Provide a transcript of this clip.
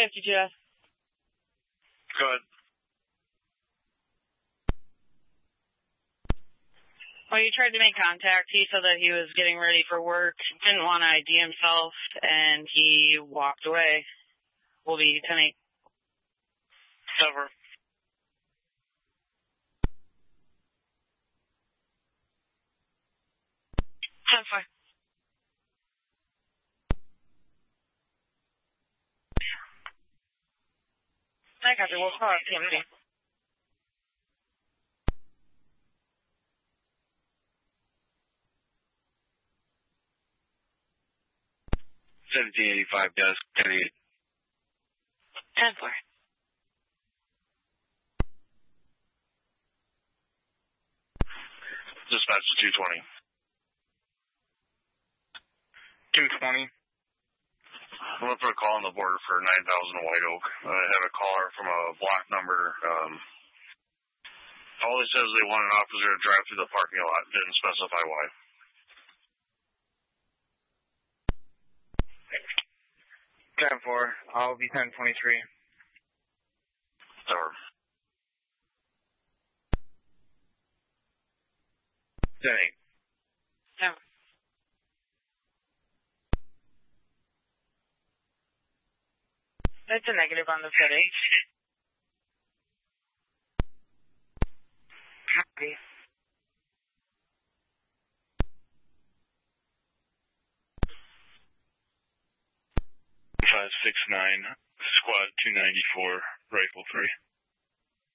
52S. Good. Well, you tried to make contact. He said that he was getting ready for work, didn't want to ID himself, and he walked away. Will be 10-8. Over. 10-4. I got you. We'll call it TMC. $17.85 desk, 10-8. 10-4. Dispatch to 220. 220. I'm looking for a call on the border for 9000 White Oak. I have a caller from a block number. All he says they want an officer to drive through the parking lot. Didn't specify why. $10-4. I'll be 10-23. Over. 10-8. No. That's a negative on the footage. Copy. 569, squad 294, rifle 3.